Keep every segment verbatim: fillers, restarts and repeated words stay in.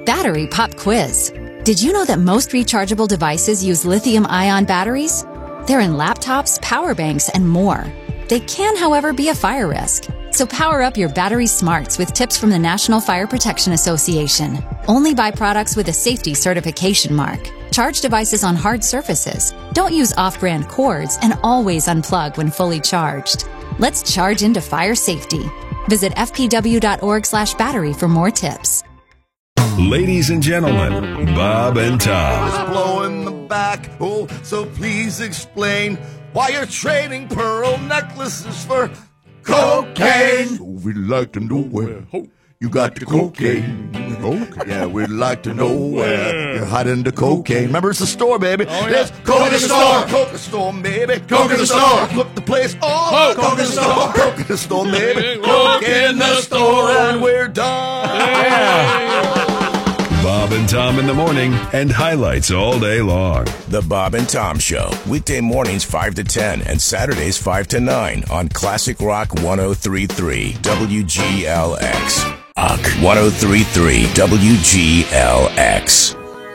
Battery Pop Quiz. Did you know that most rechargeable devices use lithium-ion batteries? They're in laptops, power banks, and more. They can, however, be a fire risk. So power up your battery smarts with tips from the National Fire Protection Association. Only buy products with a safety certification mark. Charge devices on hard surfaces. Don't use off-brand cords, and always unplug when fully charged. Let's charge into fire safety. Visit f p w dot org slash battery for more tips. Ladies and gentlemen, Bob and Tom. It's blowing the back, oh, so please explain why you're trading pearl necklaces for cocaine. So we'd like to know where you got the cocaine. Okay. Yeah, we'd like to know where you're hiding the cocaine. Remember, it's the store, baby. Oh, yeah. It's Coke in the store. Coke in the store, baby. Coke in the store. Flip the place on. Coke in the store. Coke in the store, baby. Coke in the store, and we're done. Yeah. Bob and Tom in the morning, and highlights all day long. The Bob and Tom Show, weekday mornings five to ten and Saturdays five to nine on Classic Rock one oh three point three W G L X. one oh three point three W G L X.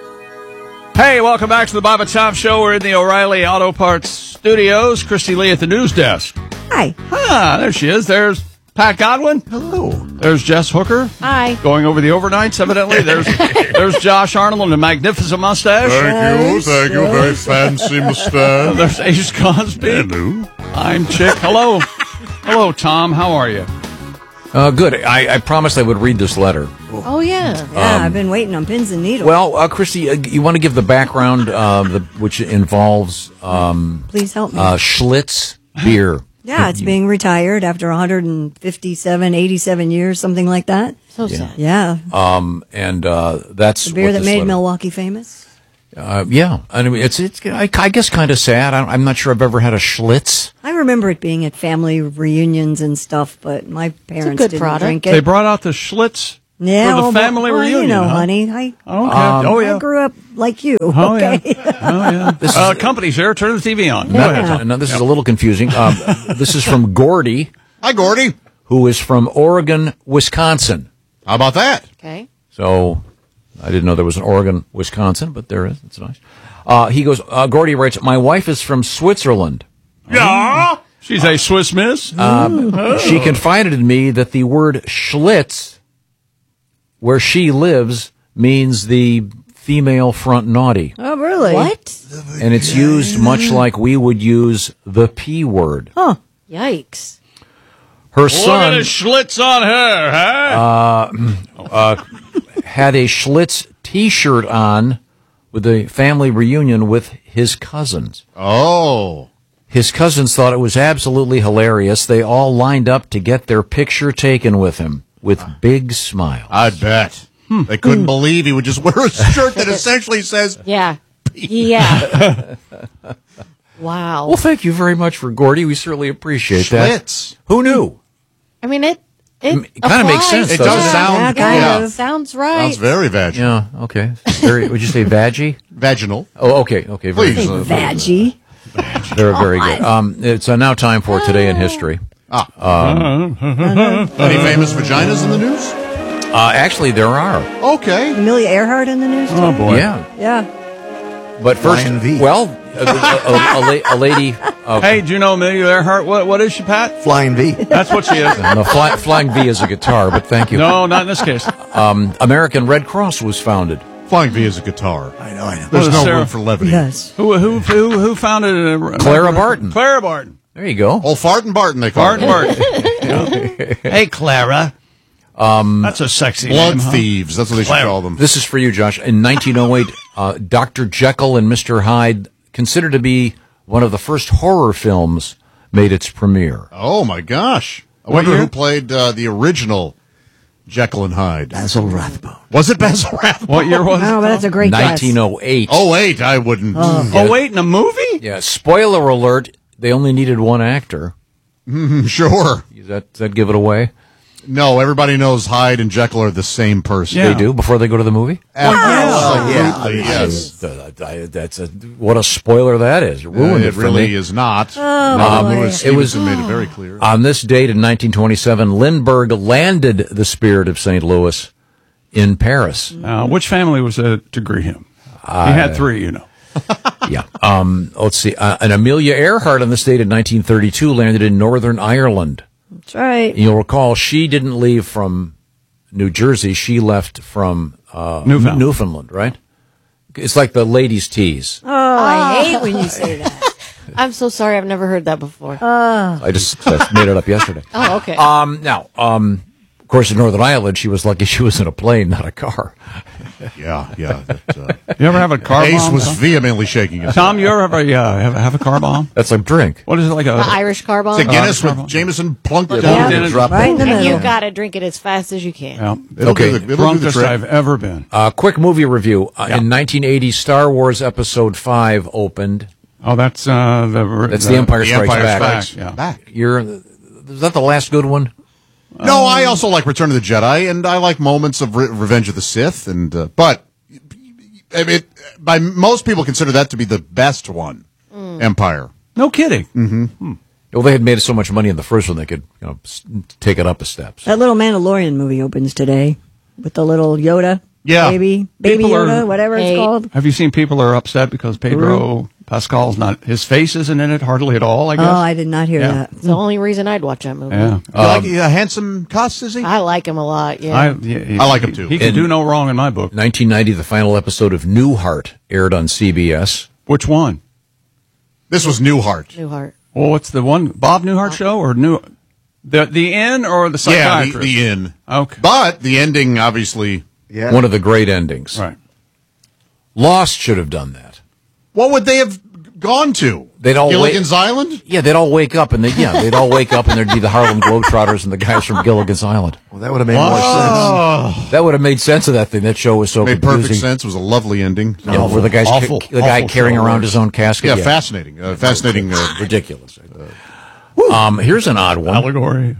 Hey, welcome back to the Bob and Tom Show. We're in the O'Reilly Auto Parts studios. Christy Lee at the news desk. Hi. Ah, there she is. There's Pat Godwin. Hello. There's Jess Hooker. Hi. Going over the overnights, evidently. There's there's Josh Arnold and a magnificent mustache. Thank you, thank you. Very fancy mustache. There's Ace Cosby. Hello. I'm Chick. Hello. Hello, Tom. How are you? Uh, good. I, I promised I would read this letter. Oh, yeah. Yeah, um, I've been waiting on pins and needles. Well, uh, Christy, uh, you want to give the background, uh, the, which involves um, Please help me. Uh, Schlitz beer. Yeah, it's being retired after one hundred fifty-seven, eighty-seven years, something like that. So Yeah. sad. Yeah. Um, and uh, that's The beer what that this made letter- Milwaukee famous. Uh, yeah, I mean, it's it's I, I guess kind of sad. I, I'm not sure I've ever had a Schlitz. I remember it being at family reunions and stuff, but my parents good didn't product. drink it. They brought out the Schlitz yeah, for the well, family well, reunion. You know, huh? honey, I, Okay. Um, oh, yeah. I grew up like you. Oh, okay? yeah. Oh, yeah. This uh, company's here. Turn the T V on. Go Now, ahead. now, this is a little confusing. Um, this is from Gordy, Hi, Gordy. who is from Oregon, Wisconsin. How about that? Okay. So I didn't know there was an Oregon, Wisconsin, but there is. It's nice. Uh, he goes, uh, Gordy writes, my wife is from Switzerland. Yeah. She's a Swiss miss. Uh, she confided in me that the word Schlitz, where she lives, means the female front naughty. Oh, really? What? And it's used much like we would use the P word. Huh. Yikes. Her Look at son the Schlitz on her, huh? uh, uh, had a Schlitz T-shirt on with a family reunion with his cousins. Oh. His cousins thought it was absolutely hilarious. They all lined up to get their picture taken with him with big smiles. I bet. Hmm. They couldn't believe he would just wear a shirt that essentially says, Yeah. Yeah. Wow. Well, thank you very much for Gordy. We certainly appreciate that. Schlitz. Who knew? I mean, it it, It kinda makes applies. sense, It doesn't does it? sound, Yeah, kind yeah. of. Sounds right. Sounds very vaginal. Yeah, okay. Very, would you say vaggy? Vaginal. Oh, okay, okay. Very, Please. good. Vaggie. very, very good. Um, it's uh, now time for Today in History. Any famous vaginas in the news? Uh, actually, there are. Okay. Amelia Earhart in the news? Oh, boy. Yeah. Yeah. But first, Lion V. well, a, a, a, a, la- a lady. Uh, Hey, do you know Amelia Earhart? What, what is she, Pat? Flying V. That's what she is. no, fly, Flying V is a guitar, but thank you. No, not in this case. Um, American Red Cross was founded. Flying V is a guitar. I know, I know. There's Well, no Sarah- room for levity. Yes. Who who who who founded uh, Clara Barton. Clara Barton. There you go. Oh, Fart and Barton, they call Barton it. Barton. Hey, Clara. Um, That's a sexy Blood name, huh? thieves. That's what they should Clara. call them. This is for you, Josh. In nineteen oh eight, uh, Doctor Jekyll and Mister Hyde, considered to be one of the first horror films, made its premiere. Oh, my gosh. I wonder year? who played uh, the original Jekyll and Hyde. Basil Rathbone. Was it Basil Rathbone? What year was Oh, it? but that's a great guess. nineteen oh eight. Oh, wait, I wouldn't. Oh, wait, in a movie? Yeah, spoiler alert, they only needed one actor. Sure. Does that, does that give it away? No, everybody knows Hyde and Jekyll are the same person. Yeah. They do, before they go to the movie? Absolutely, yes. Uh, I- That's a, what a spoiler that is. It Uh, ruined it, it for really me. is not. Oh, Uh, boy. Louis It was- Stevenson made it very clear. On this date in nineteen twenty-seven, Lindbergh landed the Spirit of Saint Louis in Paris. Uh, which family was it to greet him? He had three, you know. Yeah. Um, let's see. Uh, an Amelia Earhart on this date in nineteen thirty-two landed in Northern Ireland. That's right. You'll recall she didn't leave from New Jersey. She left from uh, Newfoundland. Newfoundland, right? It's like the ladies' teas. Oh, I hate when you say that. I'm so sorry. I've never heard that before. I just uh, made it up yesterday. oh, okay. Um, now, um, of course, in Northern Ireland, she was lucky she was in a plane, not a car. Yeah, yeah. That, uh, You ever have a car Ace bomb? was Tom? vehemently shaking his Tom, you ever have a, uh, have, have a car bomb? That's like drink. What is it like a The Irish car bomb. It's a Guinness Uh, with Jameson plunked Yeah, down. Yeah. it. drop Right in the and middle. you got to drink it as fast as you can. Yeah, It'll Okay. do the, it'll do the drunkest trick. I've ever been. Uh, quick movie review. Uh, Yeah. In nineteen eighty, Star Wars Episode five opened. Oh, that's uh, the That's The Empire The Strikes Empire Back. Strikes Yeah. Back. You're, is that the last good one? No, I also like Return of the Jedi, and I like moments of Re- Revenge of the Sith, and uh, but I mean, it, by most people consider that to be the best one. Empire. No kidding. Mm-hmm. Well, they had made so much money in the first one, they could you know s- take it up a step. That little Mandalorian movie opens today with the little Yoda. Yeah. Baby. Baby People are- Yoda, whatever Hey. it's called. Have you seen people are upset because Pedro Pascal's not, his face isn't in it hardly at all, I guess? Oh, I did not hear Yeah. that. It's the only reason I'd watch that movie. Yeah. You like a handsome cuss, is he? I like him a lot. Yeah. I, yeah, he- I like him he- too. He can And- do no wrong in my book. nineteen ninety, the final episode of Newhart aired on C B S. Which one? This was Newhart. Newhart. Well, what's the one? Bob Newhart show or New? The the inn or the Yeah, the, psychiatrist? the inn. Okay. But the ending, obviously. Yeah. One of the great endings. Right. Lost should have done that. What would they have gone to? They'd all Gilligan's wait- Island? Yeah, they'd all wake up and they yeah they'd all wake up and there'd be the Harlem Globetrotters and the guys from Gilligan's Island. Well, that would have made more sense. That would have made sense of that thing. That show was so Made confusing. perfect sense. It was a lovely ending. You know, where the guy's Awful, ca- the guy awful carrying show. around his own casket. Yeah, fascinating. Uh, fascinating. Uh, ridiculous. Um, here's an odd one. Allegory.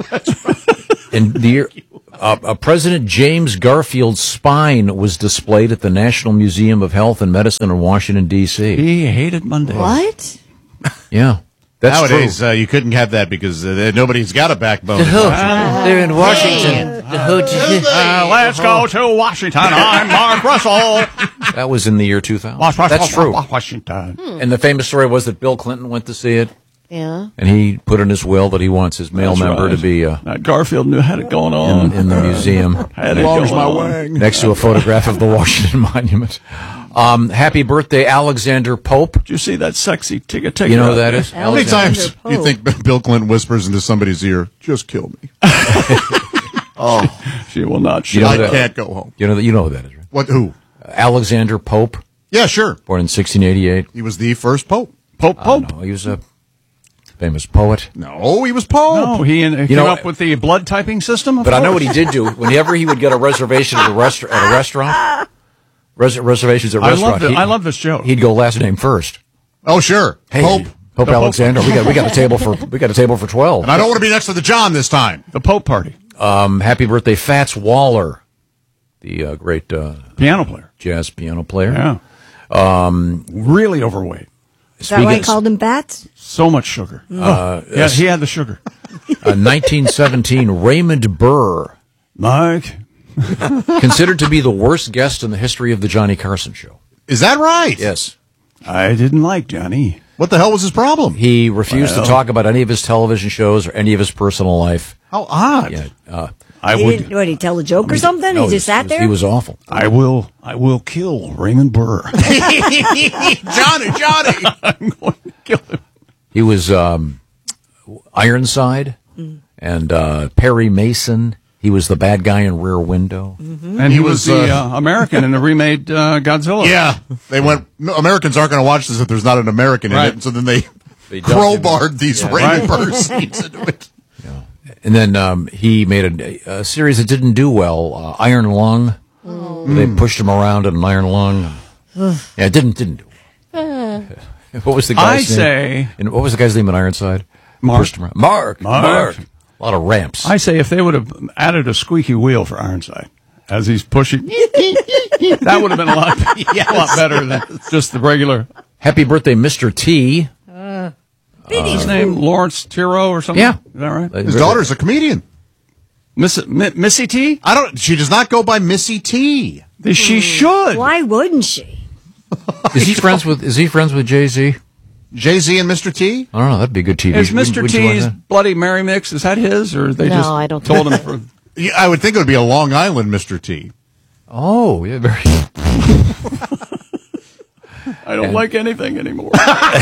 In the year, uh, uh, President James Garfield's spine was displayed at the National Museum of Health and Medicine in Washington, D C. He hated Monday. What? Yeah, that's nowadays, true. uh, you couldn't have that because uh, nobody's got a backbone. They're in Washington. Uh, let's go to Washington. I'm Mark Russell. That was in the year two thousand. Wash- wash- That's wash- true. wash- Washington. And the famous story was that Bill Clinton went to see it, Yeah. and he put in his will that he wants his male That's member right. to be uh, That Garfield knew had it going on. in, in the museum Had it going on. next to a photograph of the Washington Monument. Um, happy birthday, Alexander Pope. Did you see that sexy ticket ticket? You know who that is? How many Alexander times Pope. do you think Bill Clinton whispers into somebody's ear, just kill me? She will not. You know I that- can't go home. You know that you know who that is, right? What, who? Alexander Pope, Yeah, sure. born in sixteen eighty-eight. He was the first pope. Pope Uh, Pope. no, he was a famous poet. No, he was pope. No, he, in, he came know, up with the blood typing system. Of But I know course. what he did do. Whenever he would get a reservation at a, rest- at a restaurant, res- reservations at a I restaurant, love, the, he- I love this joke. he'd go last name first. Oh, sure. Hey, Pope. Pope Alexander, we got we got a table for we got a table for twelve. And I don't want to be next to the John this time. The Pope Party. Um, happy birthday, Fats Waller, the uh, great uh, Piano player. jazz piano player. Yeah. Um, really overweight. Is that why I called him Bats? So much sugar. Uh, Yeah, he had the sugar. uh, nineteen seventeen, Raymond Burr, Mike. considered to be the worst guest in the history of the Johnny Carson show. Is that right? Yes. I didn't like Johnny. What the hell was his problem? He refused Well. to talk about any of his television shows or any of his personal life. How odd. Yeah, uh, I He would. didn't, what, he tell a joke or something? no, he just sat was, there? He was awful. I will. I will kill Raymond Burr. Johnny, Johnny. I'm going to kill him. He was um, Ironside and uh, Perry Mason. He was the bad guy in Rear Window. And he, was, was, the uh, uh, American in the remade uh, Godzilla. Yeah. They went, no, Americans aren't going to watch this if there's not an American in Right. it. And so then they, They dubbed him. crowbarred these Raymond Burr scenes into it. And then um, he made a, a series that didn't do well, uh, Iron Lung. They pushed him around in an iron lung. yeah, it didn't didn't do well. What was the I guy's name? say. And what was the guy's name in Ironside? Mark. Pushed him around. Mark. Mark. Mark. A lot of ramps. I say if they would have added a squeaky wheel for Ironside as he's pushing, that would have been a lot, a lot better than just the regular. Happy birthday, Mister T. What's his name? Lawrence Tiro or something? Yeah. Is that right? His daughter's a comedian. Miss, M- Missy T? I don't. She does not go by Missy T. She should. Why wouldn't she? Is he friends with? Is he friends with Jay-Z? Jay-Z and Mister T? I don't know. That'd be good T V. Is Mister Would- would you like T's that? Bloody Mary mix, is that his? Or they No, just I don't told think him for... Yeah, I would think it would be a Long Island Mister T. Oh, yeah, very. I don't And- like anything anymore.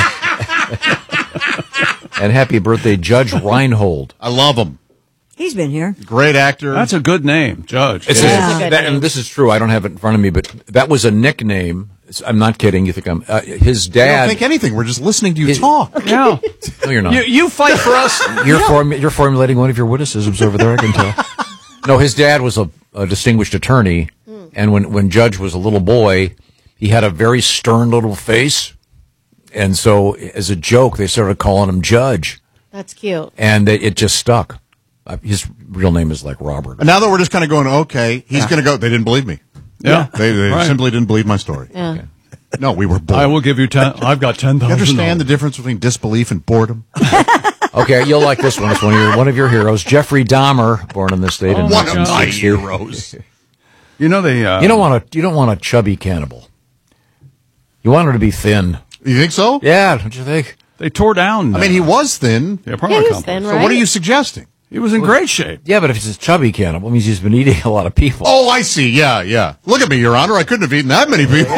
And happy birthday, Judge Reinhold. I love him. He's been here. Great actor. That's a good name, Judge. It's Yeah. a, that, and this is true. I don't have it in front of me, but that was a nickname. It's- I'm not kidding. You think I'm? Uh, his I dad. don't think anything. We're just listening to you His- talk. Yeah. No, you're not. You, you fight for us. You're, form, you're formulating one of your witticisms over there, I can tell. No, his dad was a, a distinguished attorney, and when, when Judge was a little boy, he had a very stern little face, and so as a joke, they started calling him Judge, That's cute. and it, it just stuck. Uh, his real name is like Robert. And now that we're just kind of going, okay, he's going to go. They didn't believe me. Yeah. They, they Right. simply didn't believe my story. Yeah. No, we were bored. I will give you ten. I've got ten You thousand. understand the difference between disbelief and boredom? Okay, you'll like this one. It's one of your one of your heroes, Jeffrey Dahmer, born in this state in One of my nineteen sixty. heroes. You know they. Uh, You don't want a you don't want a chubby cannibal. You want her to be thin. You think so? Yeah, don't you think? they tore down. I mean, he was thin. the Yeah, apartment he was complex. thin, So right? what are you suggesting? He was in great shape. Yeah, but if it's a chubby cannibal, it means he's been eating a lot of people. Oh, I see. Yeah, yeah. Look at me, Your Honor. I couldn't have eaten that many people.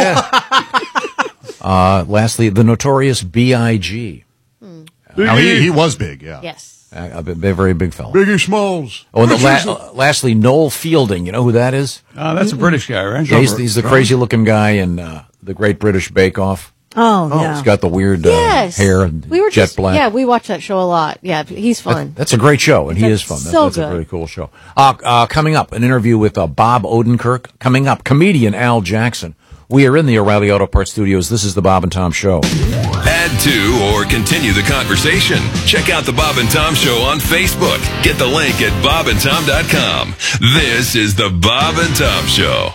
Uh, lastly, the notorious B I G Now, he, he was big, yeah. Yes. A, a, b- a very big fellow. Biggie Smalls. Oh, and the la- uh, lastly, Noel Fielding. You know who that is? Uh, that's a British guy, right? Yeah, he's, he's the crazy-looking guy in uh, the Great British Bake Off. Oh, yeah. He's got the weird uh, Yes. hair and we were jet just, black. Yeah, we watch that show a lot. Yeah, he's fun. That- that's a great show, and he That's is fun. That- so that's a good. very cool show. Uh, uh, coming up, an interview with uh, Bob Odenkirk. Coming up, comedian Al Jackson. We are in the O'Reilly Auto Parts studios. This is the Bob and Tom Show. Add to or continue the conversation. Check out the Bob and Tom Show on Facebook. Get the link at bob and tom dot com. This is the Bob and Tom Show.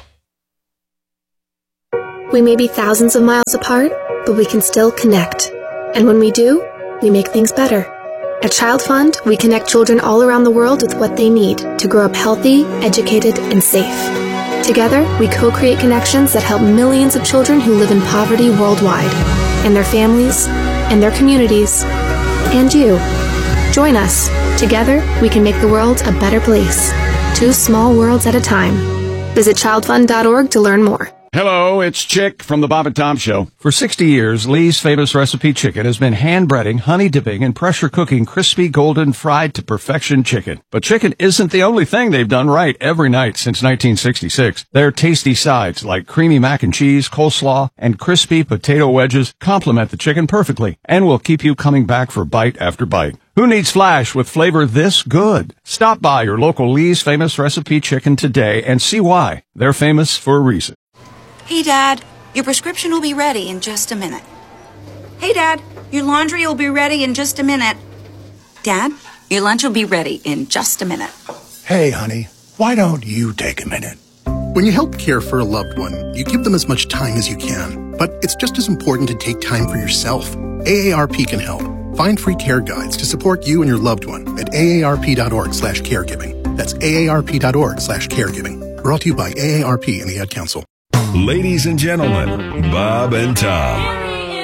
We may be thousands of miles apart, but we can still connect. And when we do, we make things better. At Child Fund, we connect children all around the world with what they need to grow up healthy, educated, and safe. Together, we co-create connections that help millions of children who live in poverty worldwide, and their families, and their communities, and you. Join us. Together, we can make the world a better place. Two small worlds at a time. Visit child fund dot org to learn more. Hello, it's Chick from the Bob and Tom Show. For sixty years, Lee's Famous Recipe Chicken has been hand-breading, honey-dipping, and pressure-cooking crispy, golden, fried to perfection chicken. But chicken isn't the only thing they've done right every night since nineteen sixty-six. Their tasty sides, like creamy mac and cheese, coleslaw, and crispy potato wedges, complement the chicken perfectly and will keep you coming back for bite after bite. Who needs flash with flavor this good? Stop by your local Lee's Famous Recipe Chicken today and see why. They're famous for a reason. Hey, Dad, your prescription will be ready in just a minute. Hey, Dad, your laundry will be ready in just a minute. Dad, your lunch will be ready in just a minute. Hey, honey, why don't you take a minute? When you help care for a loved one, you give them as much time as you can. But it's just as important to take time for yourself. A A R P can help. Find free care guides to support you and your loved one at A A R P dot org slash caregiving. That's A A R P dot org slash caregiving. Brought to you by A A R P and the Ad Council. Ladies and gentlemen, Bob and Tom.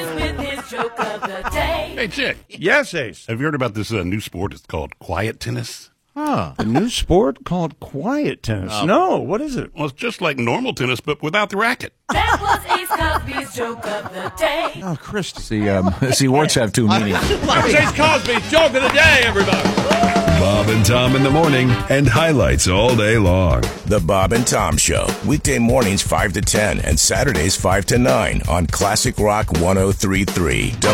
Hey, Chick. Yes, Ace. Have you heard about this uh, new sport? It's called quiet tennis. Huh. A new sport called quiet tennis. Uh, no, what is it? Well, it's just like normal tennis, but without the racket. That was Ace Cosby's joke of the day. Oh, Christy. See, um, see, words have two meanings. It's Ace Cosby's joke of the day, everybody. Bob and Tom in the morning and highlights all day long. The Bob and Tom Show, weekday mornings five to ten and Saturdays five to nine on Classic Rock one oh three point three.